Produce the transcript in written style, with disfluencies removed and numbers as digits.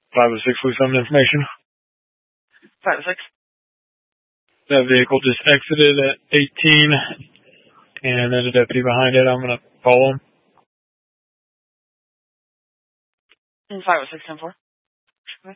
506 with some information. 506. That vehicle just exited at 18, and there's a deputy behind it. I'm going to follow him. 506, 10-4.